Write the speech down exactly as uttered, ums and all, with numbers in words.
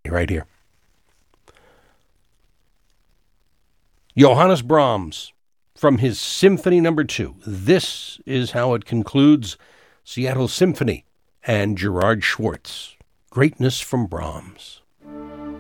right here. Johannes Brahms, from his Symphony Number Two. This is how it concludes Seattle Symphony and Gerard Schwartz. Greatness from Brahms.